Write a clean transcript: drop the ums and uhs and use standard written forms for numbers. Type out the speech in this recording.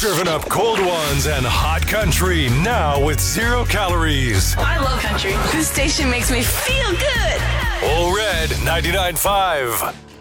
Serving up cold ones and hot country now with 0 calories. I love country. This station makes me feel good. All Red 99.5.